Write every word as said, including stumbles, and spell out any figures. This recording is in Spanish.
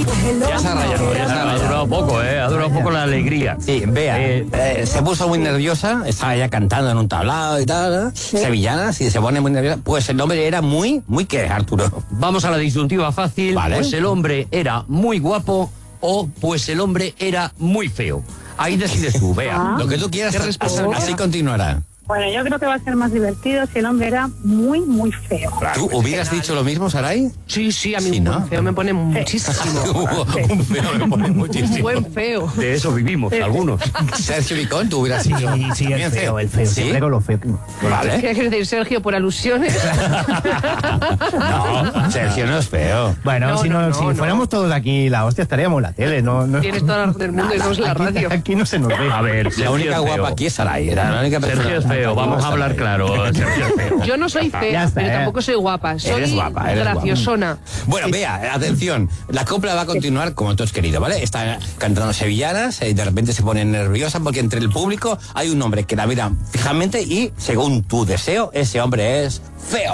Ya se ha rayado, ya se ha rayado. Ha durado poco, ¿eh? Ha durado poco la alegría. Sí, vea, eh, eh, se puso muy nerviosa, estaba ya cantando en un tablado y tal, ¿eh? Sí. Sevillanas, y se pone muy nerviosa. Pues el hombre era muy, muy ¿qué, Arturo? Vamos a la disyuntiva fácil. Vale. Pues el hombre era muy guapo o pues el hombre era muy feo. Ahí decides tú, vea. Ah. Lo que tú quieras, ¿Qué respuesta así, queda? así continuará. Bueno, yo creo que va a ser más divertido si el hombre era muy, muy feo. ¿Tú hubieras dicho lo mismo, Saray? Sí, sí, a mí Sí, un ¿no? buen feo me pone muchísimo. Un feo me pone Un muchísimo. buen feo. De eso vivimos, algunos. Sergio Vicón, tú hubieras dicho. Sí, sí, el también feo, el feo. ¿Sí? Siempre con lo feo. Vale. ¿Qué quieres decir, Sergio, por alusiones? No, Sergio no es feo. Bueno, No, si, no, no, no, si no. fuéramos todos aquí, la hostia, estaríamos en la tele. No, no. Tienes toda la razón del mundo y no es la Aquí- radio. Aquí no se nos ve. A ver, La Sergio única es guapa feo. aquí es Saray, era la única persona. Sergio es feo, vamos a hablar claro. Sergio es feo. Yo no soy Ya fea, está, pero eh. tampoco soy guapa. Soy Eres guapa, eres guapa. graciosona. Bueno, vea, atención, la copla va a continuar como tú has querido, ¿vale? Está cantando sevillanas y de repente se pone nerviosa porque entre el público hay un hombre que la mira fijamente y, según tu deseo, ese hombre es feo.